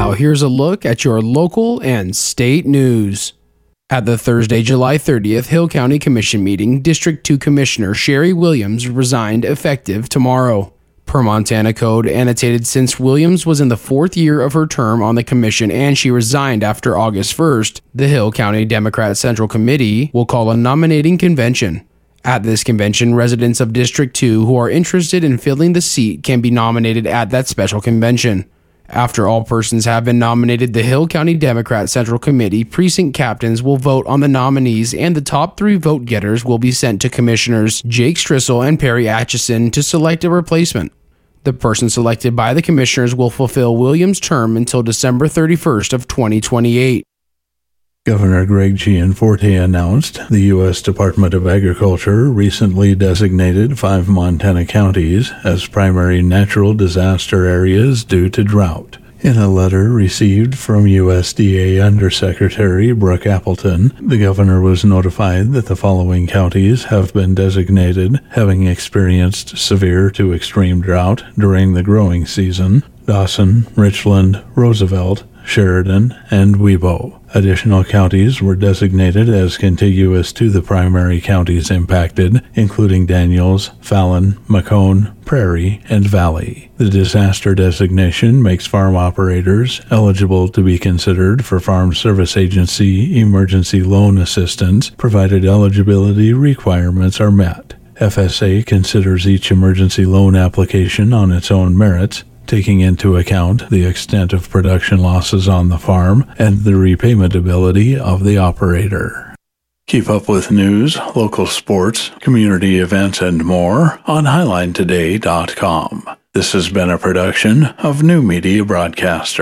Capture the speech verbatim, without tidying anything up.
Now here's a look at your local and state news. At the Thursday, July thirtieth Hill County Commission meeting, District two Commissioner Sherry Williams resigned effective tomorrow. Per Montana Code, annotated since Williams was in the fourth year of her term on the commission and she resigned after August first, the Hill County Democrat Central Committee will call a nominating convention. At this convention, residents of District two who are interested in filling the seat can be nominated at that special convention. After all persons have been nominated, the Hill County Democrat Central Committee precinct captains will vote on the nominees and the top three vote getters will be sent to Commissioners Jake Strissel and Perry Atchison to select a replacement. The person selected by the commissioners will fulfill Williams' term until December thirty-first of twenty twenty-eight. Governor Greg Gianforte announced the U S Department of Agriculture recently designated five Montana counties as primary natural disaster areas due to drought. In a letter received from U S D A Undersecretary Brooke Appleton, the governor was notified that the following counties have been designated having experienced severe to extreme drought during the growing season: Dawson, Richland, Roosevelt, Sheridan, and Webo. Additional counties were designated as contiguous to the primary counties impacted, including Daniels, Fallon, Macomb, Prairie, and Valley. The disaster designation makes farm operators eligible to be considered for Farm Service Agency emergency loan assistance, provided eligibility requirements are met. F S A considers each emergency loan application on its own merits, taking into account the extent of production losses on the farm and the repayment ability of the operator. Keep up with news, local sports, community events, and more on highline today dot com. This has been a production of New Media Broadcaster.